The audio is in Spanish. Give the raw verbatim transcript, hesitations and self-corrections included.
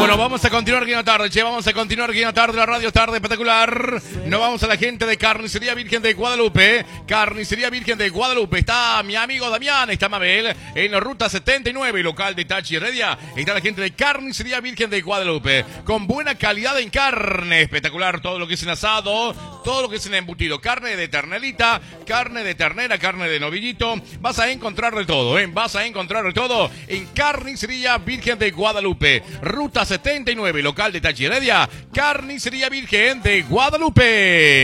Bueno, vamos a continuar aquí en la tarde, che, vamos a continuar aquí en la tarde, la radio tarde espectacular. Nos vamos a la gente de Carnicería Virgen de Guadalupe. Carnicería Virgen de Guadalupe. Está mi amigo Damián, está Mabel, en la ruta setenta y nueve, local de Tachi Heredia. Está la gente de Carnicería Virgen de Guadalupe, con buena calidad en carne, espectacular, todo lo que es en asado, todo lo que es en embutido, carne de ternelita, carne de ternera, carne de novillito, vas a encontrar de todo, ¿eh? Vas a encontrar de todo en Carnicería Virgen de Guadalupe, ruta setenta y nueve, local de Tachi Heredia, Carnicería Virgen de Guadalupe.